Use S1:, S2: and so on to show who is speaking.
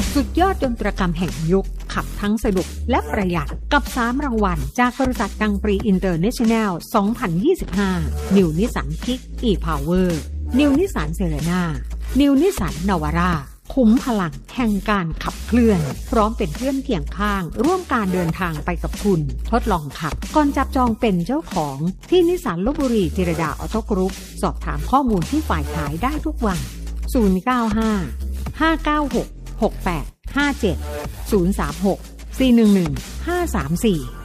S1: สุดยอดยนตรกรรมแห่งยุคขับทั้งสนุกและประหยัดกับ3รางวัลจากบริษัทกังปรีอินเตอร์เนชั่นแนล 2025 New Nissan Kick e-Power New Nissan Serena New Nissan Navara คุ้มพลังแห่งการขับเคลื่อนพร้อมเป็นเพื่อนเคียงข้างร่วมการเดินทางไปกับคุณทดลองขับก่อนจับจองเป็นเจ้าของที่นิสสันลพบุรีจิรดาออโต้กรุ๊ปสอบถามข้อมูลที่ฝ่ายขายได้ทุกวัน095 596 6857 036 411 534